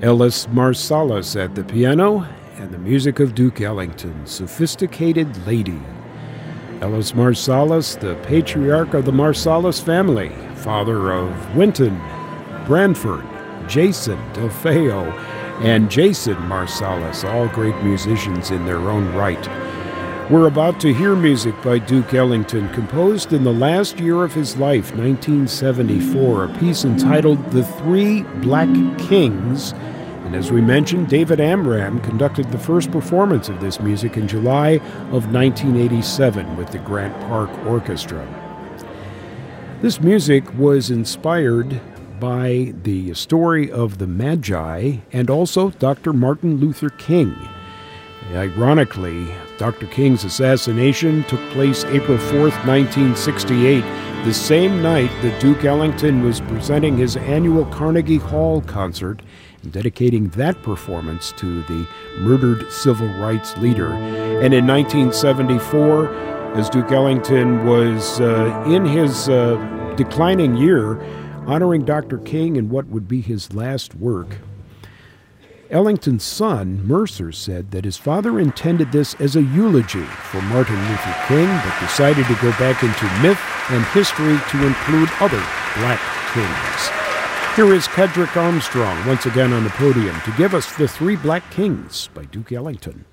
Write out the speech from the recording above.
Ellis Marsalis at the piano, and the music of Duke Ellington, Sophisticated Lady. Ellis Marsalis, the patriarch of the Marsalis family, father of Wynton, Branford, Jason Delfeo, and Jason Marsalis, all great musicians in their own right. We're about to hear music by Duke Ellington, composed in the last year of his life, 1974, a piece entitled The Three Black Kings. And as we mentioned, David Amram conducted the first performance of this music in July of 1987 with the Grant Park Orchestra. This music was inspired by the story of the Magi and also Dr. Martin Luther King. Ironically, Dr. King's assassination took place April 4th, 1968, the same night that Duke Ellington was presenting his annual Carnegie Hall concert and dedicating that performance to the murdered civil rights leader. And in 1974, as Duke Ellington was in his declining year, honoring Dr. King in what would be his last work, Ellington's son, Mercer, said that his father intended this as a eulogy for Martin Luther King, but decided to go back into myth and history to include other black kings. Here is Kedrick Armstrong once again on the podium to give us The Three Black Kings by Duke Ellington.